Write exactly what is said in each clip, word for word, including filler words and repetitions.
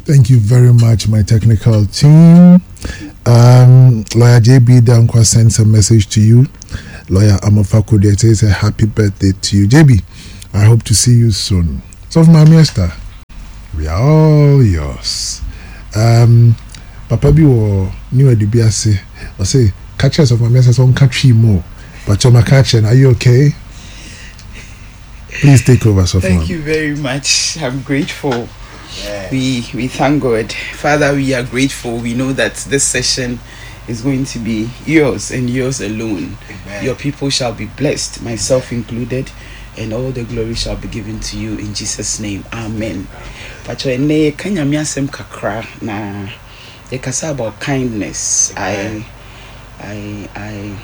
Thank you very much, my technical team. Um, Lawyer J B Dankwa sends a message to you. Lawyer Amofakude says a happy birthday to you. J B, I hope to see you soon. So, my mister, we are all yours. Um, Papa B or new Edibiase, or say, catchers of my message on country more. But you're my catcher, are you okay? Please take over, Sophia. Thank you very much. I'm grateful. Yeah. We we thank God. Father, we are grateful. We know that this session is going to be yours and yours alone. Amen. Your people shall be blessed, myself included, and all the glory shall be given to you in Jesus' name. Amen. But ene kanya miasem kakra na yekasa about kindness. I I I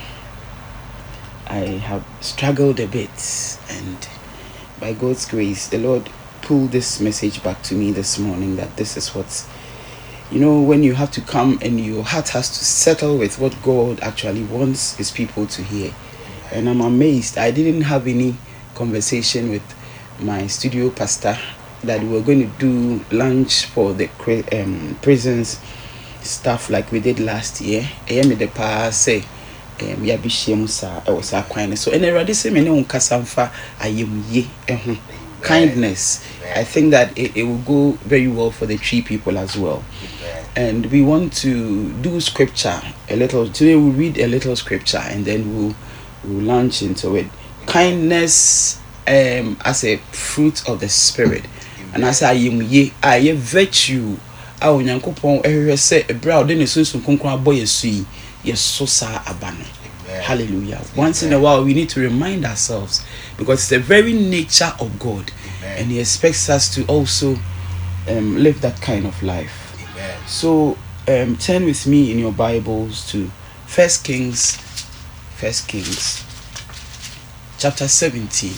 I have struggled a bit, and by God's grace, the Lord pulled this message back to me this morning that this is what, you know, when you have to come and your heart has to settle with what God actually wants his people to hear. And I'm amazed. I didn't have any conversation with my studio pastor that we were going to do lunch for the um, prisons stuff like we did last year. I am the past say um ya bishia sa e was akwan so and already say me ne unkasamfa ayem ye ehun kindness. I think that it, it will go very well for the tree people as well. And we want to do scripture a little. Today we'll read a little scripture and then we'll, we'll launch into it. Kindness um, as a fruit of the spirit. And as I am ye, I am virtue. I will yankopon every say a brow, then a soon concrete boy see, yes, so sa abano. Hallelujah. Amen. Once in a while, we need to remind ourselves because it's the very nature of God. Amen. And he expects us to also um, live that kind of life. Amen. So um, turn with me in your Bibles to First Kings, First Kings, chapter seventeen.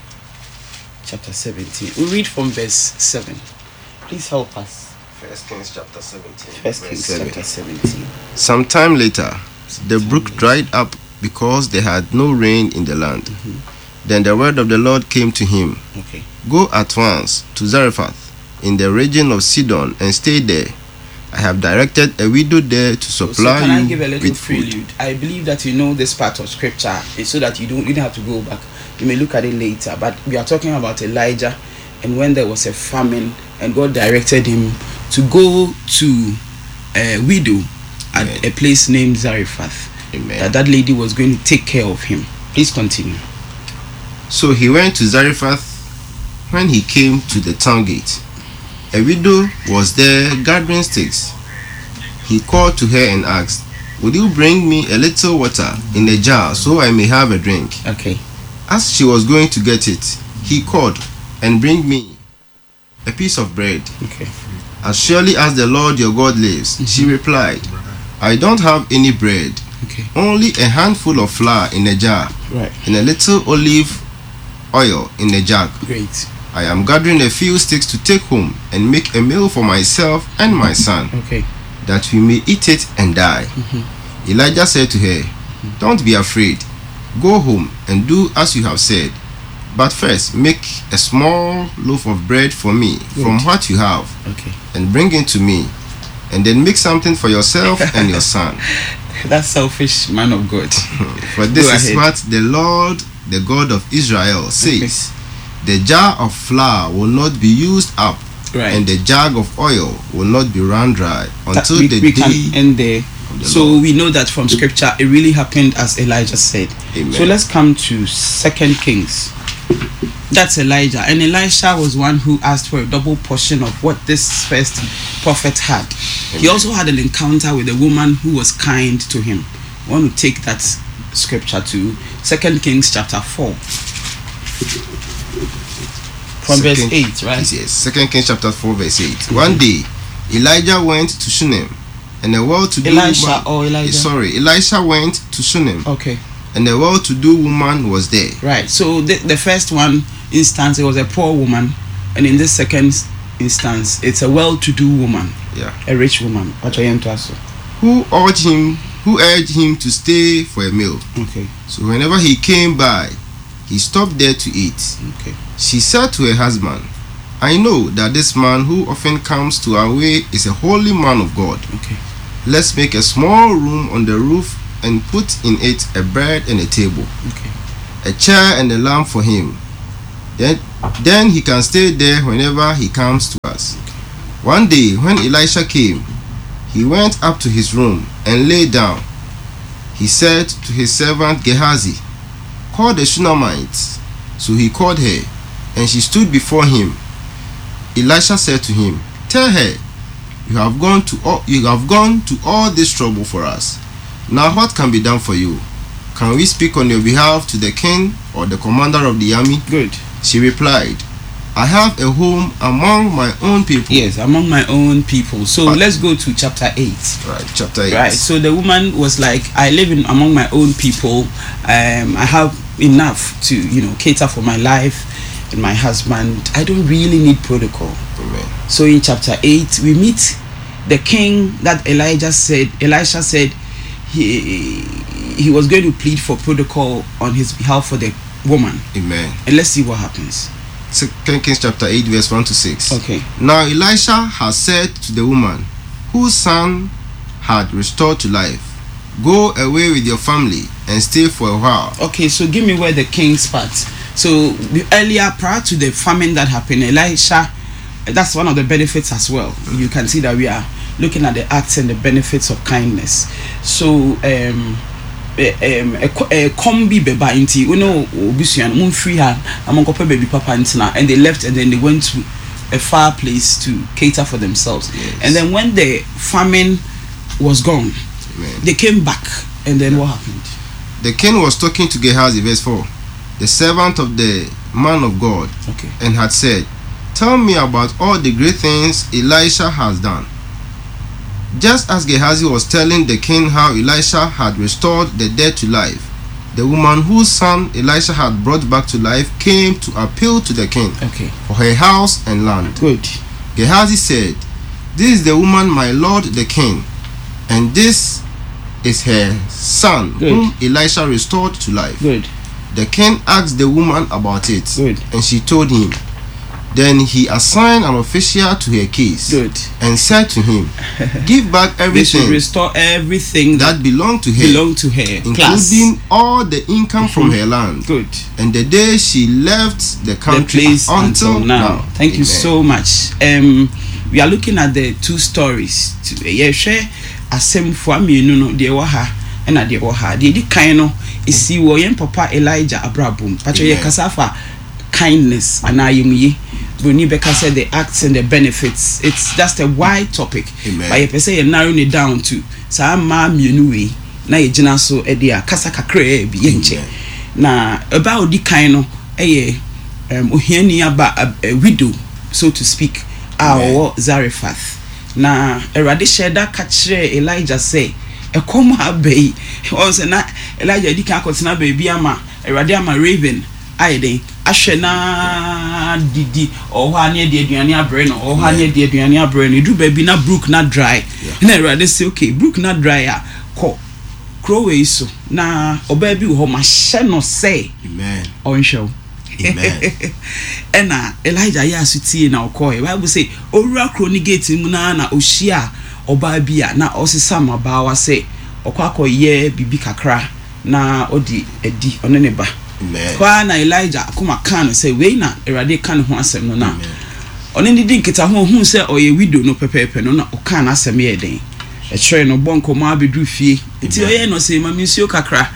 Chapter seventeen. We read from verse seven. Please help us. First Kings chapter seventeen. First Kings chapter seventeen. Some time later, the brook dried up because there had no rain in the land. Mm-hmm. Then the word of the Lord came to him. Okay. Go at once to Zarephath in the region of Sidon and stay there. I have directed a widow there to supply so, so can you I give a little with prelude? food. I believe that you know this part of scripture so that you don't you don't have to go back. You may look at it later. But we are talking about Elijah and when there was a famine and God directed him to go to a widow at Amen. A place named Zarephath. Amen. That that lady was going to take care of him. Please continue. So he went to Zarephath. When he came to the town gate, a widow was there gathering sticks. He called to her and asked, "Would you bring me a little water in a jar so I may have a drink?" Okay. As she was going to get it, he called, "And bring me a piece of bread." Okay. "As surely as the Lord your God lives," mm-hmm. she replied, "I don't have any bread, okay. only a handful of flour in a jar, right. and a little olive oil in a jug. Great. I am gathering a few sticks to take home and make a meal for myself and my son, okay. that we may eat it and die." Mm-hmm. Elijah said to her, mm-hmm. "Don't be afraid. Go home and do as you have said. But first, make a small loaf of bread for me Good. From what you have, okay. and bring it to me. And then make something for yourself and your son." That selfish man of God. For this is what the Lord, the God of Israel, says. Okay. The jar of flour will not be used up, right. and the jug of oil will not be run dry until we, the we day can end there. The so Lord. We know that from scripture it really happened as Elijah said. Amen. So let's come to Second Kings. That's Elijah, and Elisha was one who asked for a double portion of what this first prophet had. Amen. He also had an encounter with a woman who was kind to him. I want to take that scripture to Second Kings chapter four. From Second, verse eight, right? Yes, Second Kings chapter four, verse eight. Mm-hmm. One day, Elijah went to Shunem, and a well-to-do Elisha woman, or Elijah? Sorry, Elisha went to Shunem. Okay. And a well-to-do woman was there. Right. So the, the first one instance, it was a poor woman, and in this second instance, it's a well-to-do woman. Yeah. A rich woman. Who urged him? Who urged him to stay for a meal? Okay. So whenever he came by, he stopped there to eat. Okay. She said to her husband, I know that this man who often comes to our way is a holy man of God. Okay. Let's make a small room on the roof and put in it a bed and a table, Okay. a chair and a lamp for him. Then, then he can stay there whenever he comes to us. One day, when Elisha came, he went up to his room and lay down. He said to his servant Gehazi, "Call the Shunammite." So he called her, and she stood before him. Elisha said to him, "Tell her, you have gone to all, you have gone to all this trouble for us. Now what can be done for you? Can we speak on your behalf to the king or the commander of the army?" Good. She replied, "I have a home among my own people." Yes, among my own people. So But- let's go to chapter eight. Right, chapter eight. Right. So the woman was like, "I live in among my own people. Um, I have enough to, you know, cater for my life and my husband. I don't really need protocol." Amen. So in chapter eight, we meet the king that Elijah said. Elisha said he he was going to plead for protocol on his behalf for the woman. Amen. And let's see what happens. Second Kings chapter eight, verse one to six. Okay. Now Elisha had said to the woman whose son had restored to life, "Go away with your family and stay for a while." Okay, so give me where the king's part. So earlier, prior to the famine that happened, Elisha, that's one of the benefits as well. You can see that we are looking at the acts and the benefits of kindness. So um um a combi beba inti you know obusuan mun free her among couple baby papa intina, and they left and then they went to a far place to cater for themselves. Yes. And then when the famine was gone, Amen. they came back, and then what happened? The king was talking to Gehazi, verse four, the servant of the man of God, Okay. and had said, "Tell me about all the great things Elisha has done." Just as Gehazi was telling the king how Elisha had restored the dead to life, the woman whose son Elisha had brought back to life came to appeal to the king Okay. for her house and land. Good. Gehazi said, "This is the woman, my lord the king, and this is her son, Good. whom Elisha restored to life." Good. The king asked the woman about it, Good. and she told him. Then he assigned an official to her case, Good. and said to him, "Give back They should everything restore everything that that belonged to her, belonged to her. Class. including all the income from her land, Good. and the day she left the The country place until, until now. now." Thank you Amen. so much. Um, we are looking at the two stories. Yeah, share asem for amienu no de wa ha na de wa ha. De di kan no isi wo yen papa Elijah Abrabum. Pacho ye Amen. kasafa kindness and ayumuye. Bruni Becca said the acts and the benefits. It's just a wide topic. Amen. But you say you narrow it down to sa ma mienu we na ye gina so e dia kasa kakra e bi ye nche. Amen. Na about the kind no eh um ohiani aba a, a widow, so to speak, our Zarephath. Na Erade Sheda kachre Elijah say e come abai on say na Elijah di kan akotena baby ama Erade ama raven ayede ahwe na didi o ha ne de aduane abre no o ha ne de aduane abre no du baby na brook na dry na Erade say okay brook na dry a ko crowway so na oba bi wo ma hye no say Amen. on show. Amen. Ena Elijah ya sutie na okoy Bible say owura kroni gate mu na na ohia oba bia na osesa mabawa say okwa akoye bibi kakra na odi edi one ne ba. Amen. Kwa na Elijah akoma kan say we na Erade kan ho asem no na one ndi nkita ho hu say oye widow no pepepe no na okan asem ye den e kire no bonko ma bedu fie nti oye no say ma misio kakra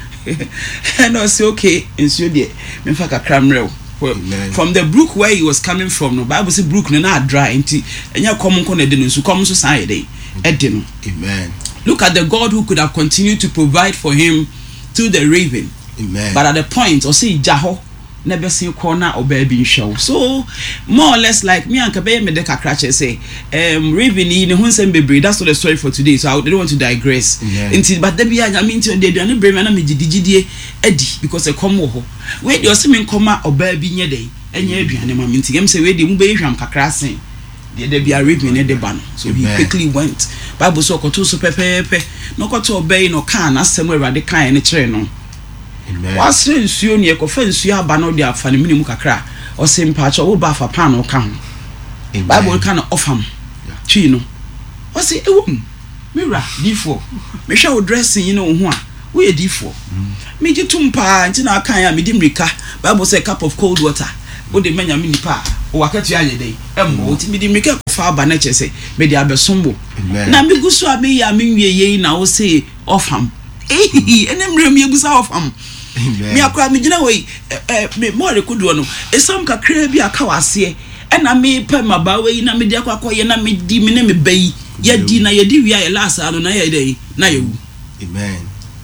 and I say okay nsuo de me fa kakra mrew. From the brook where he was coming from, no Bible say brook no na dry nti enya kom nko na de no nsu kom so san ye den e de no. Amen. Look at the God who could have continued to provide for him through the raven. Amen. But at the point, or say Jaho, never seen corner or baby show. So more or less like me and Kabe Medeka Cratcher say, um raven in the Hunsen baby. That's not the story for today. So I don't want to digress. Until but the be I mean to the Dana Bremen and Midi Eddie because a come ho. Wait, you're seeming comma or baby near day, and ye be animal minting him say, wait, the Mubam Cacrassing. There be a raven in the ban. So he quickly went. Bible so koto so pepepe. No koto obey no can as somewhere at the kind of train. Amen. Was nsuo ne ekofa nsuo aba no de afa ne minimu kakra o se mpacho wo ba fa pan o ka ho Bible kind of offer him. Chi no. What's it? Mira, D four. Me show dressing, you know, one. We a D four. Me ji tumpa, ntina kan ya me di mrika. Bible say cup of cold water. O de menya mini pa. O wakati aye dey. Emmo, o ti me di mrika fa ba na che say me di abesombo. Na me gusu a me ya me nwie ye na o say off am. Eh, enem re me gusa off am. Me akwa me gina we eh me mo rekodo no. Esam kakra bi aka wase. Ena me pe mabawe na me di akwa koye na me di me ne me bayi. Ye di na ye di wi aye last ano na ye dey na ye wu. Amen.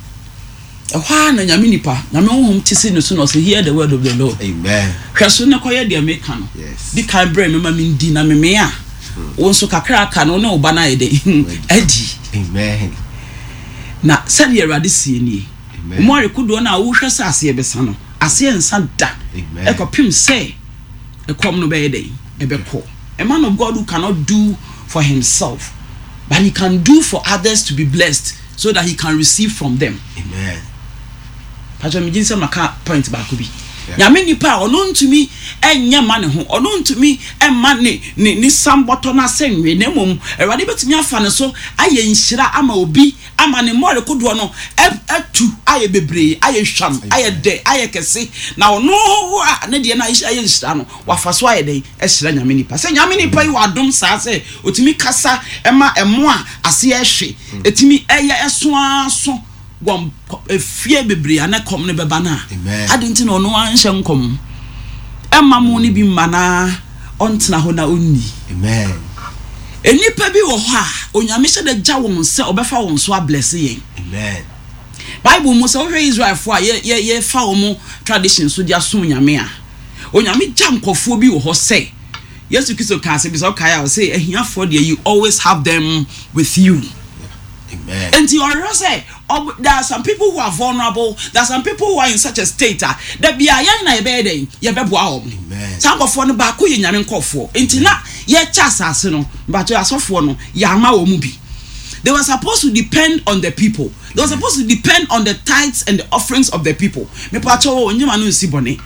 Ehwa na nyame nipa na me honhom tisi no so no say hear the word of the Lord. Amen. Hweso na koye de me ka no. Yes. Di kan bre me ma me di na me me a. Won so kakra aka no na oba na ye dey. Edi. Amen. Na said ye rade sie ni. Amen. Mo rekodo na wo hwese ase be sa no. Ase ensa da. Amen. E kopim say e kom no be ye dey. E be ko. A man of God who cannot do for himself, but he can do for others to be blessed so that he can receive from them. Amen. Pacho mi jinse maka point back bi. Nyame nipa ono ntumi enye ma ne ho, ono ntumi emma ne ni samboto na senwe na mom Ewade betumi afa ne so aye nhira ama obi ama ne more kodo no atu aye bebre aye hwam aye de aye kese na ono ne de na aye nhira no wafa so aye de ehira nyame nipa se nyame nipa yi wadom saa se otumi kasa ema emo a ase ehwe etumi eye eso aso wom efie bebre ana kom ne beba na adinti no no anhye nkom emma mo ni bi mana ontena ho na onni. Amen. Enipa bi wo ho a onyame hye da gya won se obefa won so a bless yen. Amen. Bible mo se wo hwe Israel fo a ye ye fa wo mo tradition so dia so onyame a onyame gya nkofo bi wo ho se Yesu Kristo ka se bi so kai a say ehia for there you always have them with you. Amen. And you are say oh, there are some people who are vulnerable. There are some people who are in such a state uh, that be a young na ebede ye bebo a Amen. Some of one ba ko ye nyame nkofo enti na ye cha asase no but asofo no ya ma wo mu bi. They were supposed to depend on the people. They were supposed to depend on the tithes and the offerings of the people. Me pa cho onyima no si bone.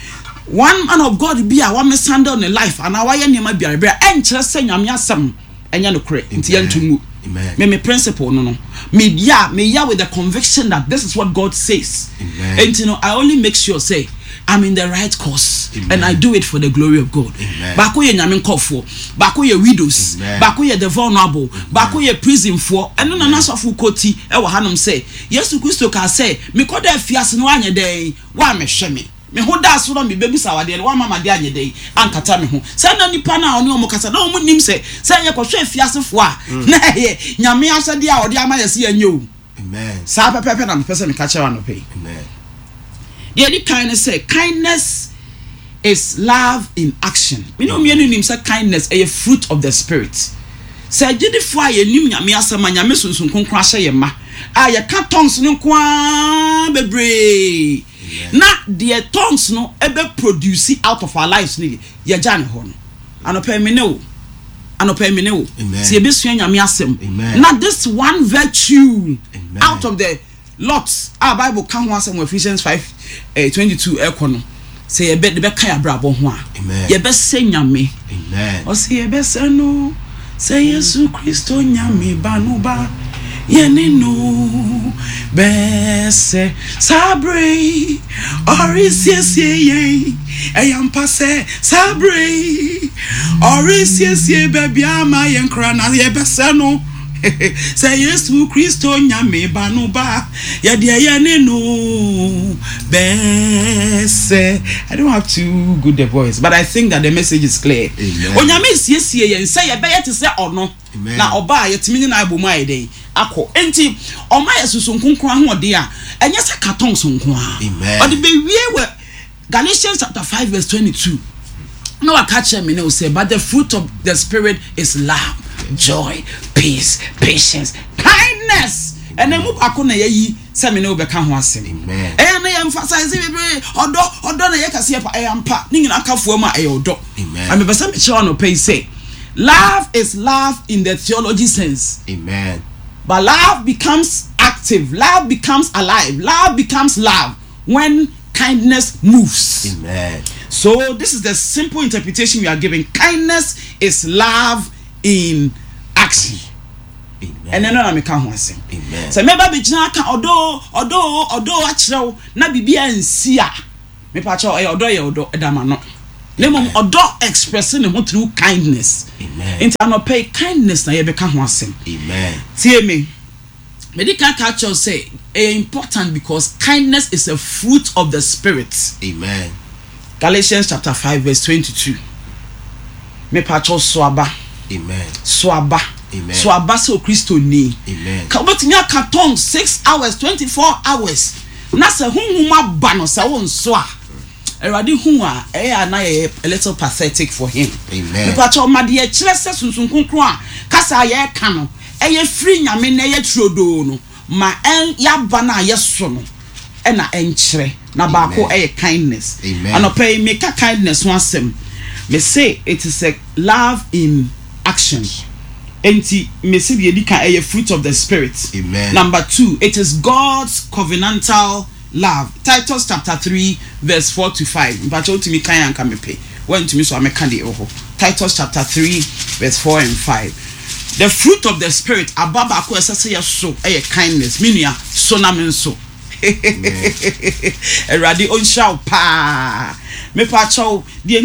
One man of God be a one me stand on the life and awa ye nyama biare bia enkyere se nyame asem enya no kore enti ye ntumu. Amen. Me me principle no no. Me yeah, me yeah with the conviction that this is what God says. Amen. And you know, I only make sure say I'm in the right course. Amen. And I do it for the glory of God. Bako ye nyame nkofo, bako ye widows, bako ye the vulnerable, bako ye prison for. And no na so fu koti e wo hanom say, Yesu Kristo ka say, me koda afiase no anye den, wa me hwe me. Me ho da so no me bebusa wade wa mama de anye den ankata me ho. Say na nipa na oni omo kasa na omo nim say, say ye kohwe afiase fo a, na ye nyame asade a ode ama yesi anye o. Amen. Sa pepepe na me pese me ka kire wa no pay. Amen. The other kindness say kindness is love in action. We know me nim say kindness a fruit of the spirit. Say jidi fo aye nim nyame asema nyame sunsun konkra hye ye ma. Aye ka tongues no kwa bebre. Na the tongues no ebe produce out of our lives ni ye jane ho no. Anope me ne o. Anope me ne o. See be sua nyame asem. Na this one virtue Amen. Out of the lots our Bible can one some Ephesians five twenty-two ekono say ye be de be kan ya brabo ho a ye be se nyame amen o say ye be se no say Yesu Kristo nyame ba no ba ye ni no be se sabre orisiesi ye ayam pase sabre orisiesi be bia ma ye nkra na ye be se no say Yesu Kristo nyame ba no ba ya de ya ne no bese. I don't have too good the voice, but I think that the message is clear. Onyame siesie yen say ye be yet say ono na oba yetimi na abomu ayede akọ enti oma yesusu nkonkon ahode a enye se katon so nko a o de be wie we Galatians chapter five verse twenty-two. No I catch me no say but the fruit of the spirit is love, joy, peace, patience, kindness. And then move akona yi se me no be ka ho asem. Amen. Eh na emphasize be odo odo na ye kase e ampa ni nyina akafo ma e odo. Amen. I me be say me che no pay say love is love in the theology sense. Amen. But love becomes active, love becomes alive, love becomes love when kindness moves. Amen. So this is the simple interpretation we are giving. Kindness is love in action. And then I'm a say. Amen. So maybe be jaka odo odo odo achrew na bibia nsia. Me pa cho e odo ye odo edama no. Nemo odo expressing him through kindness. Amen. Into no pay kindness na ye beka ho asem. Amen. See me. Medical culture say e important because kindness is a fruit of the spirit. Amen. Galatians chapter five verse twenty-two. Me pa cho swaba. Amen. Swaba. Amen. So abaso Christo ni. Amen. Ka obetinya katon six hours twenty-four hours. Na se hunhuma ba no se won so a. Erade hu a e na a little pathetic for him. Amen. Because o made ye kire se sunsun kunkun a kasa ye ka no. E ye free nyame na ye trodo no. Ma en ya ba na ye so no. E na enkire na ba ko e kindness. Amen. Anope make kindness one sem. Me say it is a love in action. Enti message yedi kan a fruit of the spirit. Amen. Number two, it is God's covenantal love. Titus chapter three verse four to five. But you to me kan anka me pay. When to me so ameka de oho. Titus chapter three verse four and five. The fruit of the spirit ababa ko esese ye so e kindness. Minia so na men so. Eradi on shout pa. Me pa chow